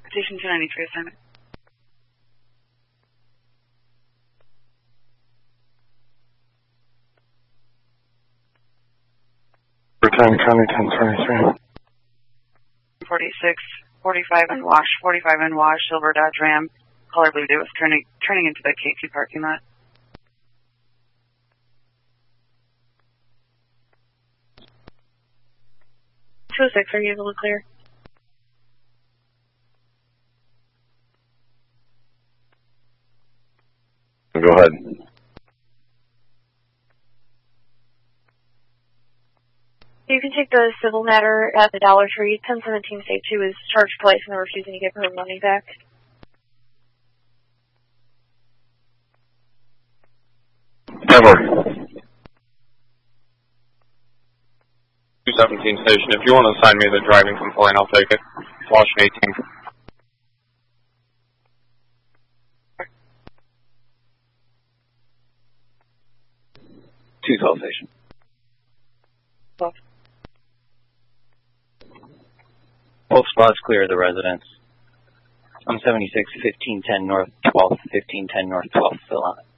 Station 293 assignment. Return County 1023. 46, 45 in Wash, 45 in Wash, silver Dodge Ram, color blue Davis, turning into the K2 parking lot. 206, are you able to clear? Go ahead. You can take the civil matter at the Dollar Tree. 1017 State 2 is charged twice and they're refusing to give her money back. Ever. 217 Station, if you want to assign me the driving complaint, I'll take it. Washington 18. Station. Both spots clear the residence. I'm 76, 1510 North 12th, 1510 North 12th, still on it.